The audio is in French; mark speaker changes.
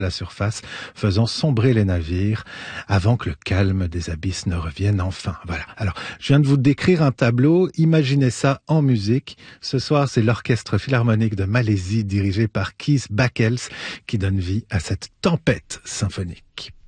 Speaker 1: la surface, faisant sombrer les navires avant que le calme des abysses ne revienne enfin. Voilà. Alors, je viens de vous décrire un tableau. Imaginez ça en musique. Ce soir, c'est l'Orchestre Philharmonique de Malaisie dirigé par Kees Bakkels qui donne vie à cette tempête symphonique.